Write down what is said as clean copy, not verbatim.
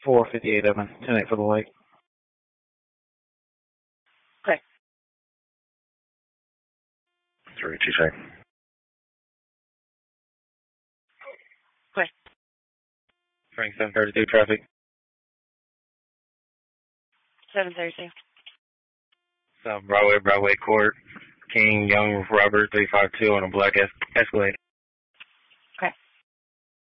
458 Evan, 10-8 for the lake. Okay. 326. Okay. Frank 732 traffic. 732. South Broadway Court. King, Young, Robert 352 on a black Escalade.